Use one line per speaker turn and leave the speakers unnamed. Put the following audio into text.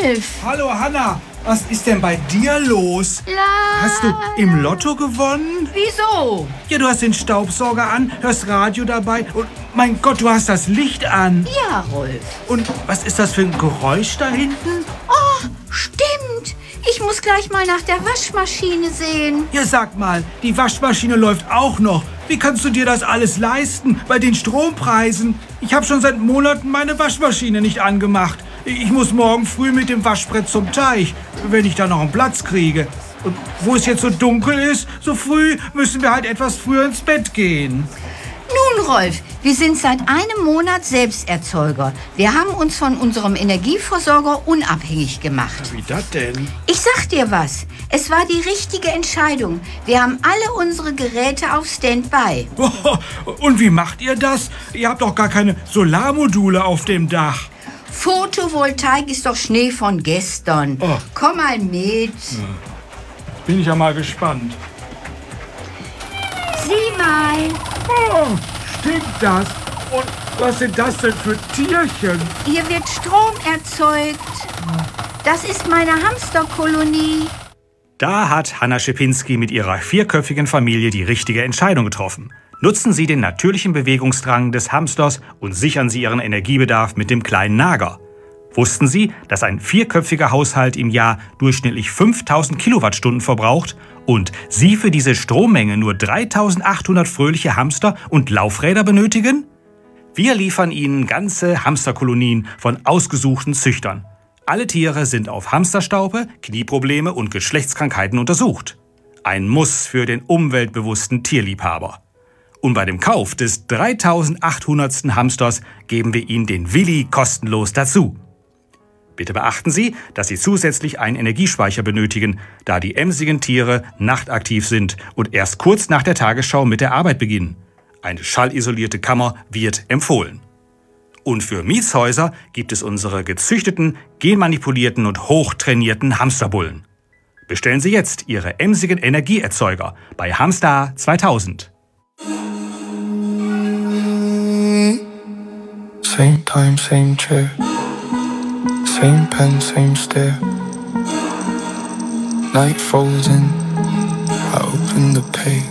Rolf!
Hallo Hanna, was ist denn bei dir los? Hast du im Lotto gewonnen?
Wieso?
Ja, du hast den Staubsauger an, hörst Radio dabei und mein Gott, du hast das Licht an.
Ja, Rolf.
Und was ist das für ein Geräusch da hinten?
Oh, stimmt. Ich muss gleich mal nach der Waschmaschine sehen.
Ja, sag mal, die Waschmaschine läuft auch noch. Wie kannst du dir das alles leisten bei den Strompreisen? Ich habe schon seit Monaten meine Waschmaschine nicht angemacht. Ich muss morgen früh mit dem Waschbrett zum Teich, wenn ich da noch einen Platz kriege. Und wo es jetzt so dunkel ist, so früh, müssen wir halt etwas früher ins Bett gehen.
Nun, Rolf, wir sind seit einem Monat Selbsterzeuger. Wir haben uns von unserem Energieversorger unabhängig gemacht.
Wie das denn?
Ich sag dir was, es war die richtige Entscheidung. Wir haben alle unsere Geräte auf Standby.
Und wie macht ihr das? Ihr habt doch gar keine Solarmodule auf dem Dach.
Photovoltaik ist doch Schnee von gestern.
Oh.
Komm mal mit.
Bin ich ja mal gespannt.
Sieh mal.
Oh, stimmt das? Und was sind das denn für Tierchen?
Hier wird Strom erzeugt. Das ist meine Hamsterkolonie.
Da hat Hanna Schepinski mit ihrer 4köpfigen Familie die richtige Entscheidung getroffen. Nutzen Sie den natürlichen Bewegungsdrang des Hamsters und sichern Sie Ihren Energiebedarf mit dem kleinen Nager. Wussten Sie, dass ein 4köpfiger Haushalt im Jahr durchschnittlich 5000 Kilowattstunden verbraucht und Sie für diese Strommenge nur 3800 fröhliche Hamster und Laufräder benötigen? Wir liefern Ihnen ganze Hamsterkolonien von ausgesuchten Züchtern. Alle Tiere sind auf Hamsterstaupe, Knieprobleme und Geschlechtskrankheiten untersucht. Ein Muss für den umweltbewussten Tierliebhaber. Und bei dem Kauf des 3800. Hamsters geben wir Ihnen den Willi kostenlos dazu. Bitte beachten Sie, dass Sie zusätzlich einen Energiespeicher benötigen, da die emsigen Tiere nachtaktiv sind und erst kurz nach der Tagesschau mit der Arbeit beginnen. Eine schallisolierte Kammer wird empfohlen. Und für Mietshäuser gibt es unsere gezüchteten, genmanipulierten und hochtrainierten Hamsterbullen. Bestellen Sie jetzt Ihre emsigen Energieerzeuger bei Hamstar 2000.
Same time, same chair. Same pen, same stare. Night falls in, I open the page.